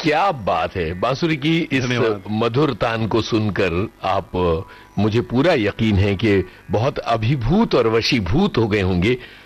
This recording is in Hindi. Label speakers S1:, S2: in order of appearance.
S1: क्या बात है। बांसुरी की इस मधुर तान को सुनकर आप मुझे पूरा यकीन है कि बहुत अभिभूत और वशीभूत हो गए होंगे।